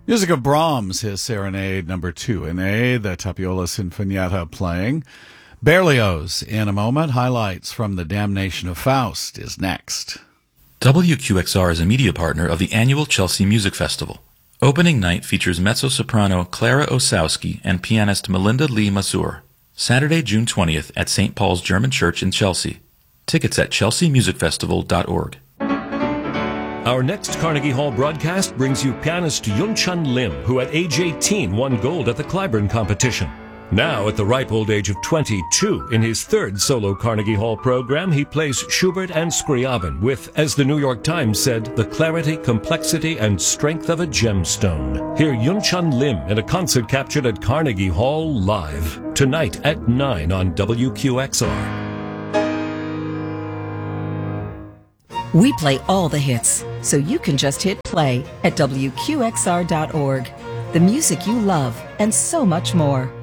Music of Brahms, his Serenade number 2 in A, the Tapiola Sinfonietta playing. Berlioz in a moment. Highlights from The Damnation of Faust is next. WQXR is a media partner of the annual Chelsea Music Festival. Opening night features mezzo-soprano Clara Osowski and pianist Melinda Lee Mazur. Saturday, June 20th at St. Paul's German Church in Chelsea. Tickets at chelseamusicfestival.org. Our next Carnegie Hall broadcast brings you pianist Yun-Chun Lim, who at age 18 won gold at the Clyburn competition. Now, at the ripe old age of 22, in his third solo Carnegie Hall program, he plays Schubert and Scriabin with, as the New York Times said, the clarity, complexity, and strength of a gemstone. Hear Yun-Chun Lim in a concert captured at Carnegie Hall live, tonight at 9 on WQXR. We play all the hits, so you can just hit play at WQXR.org. The music you love, and so much more.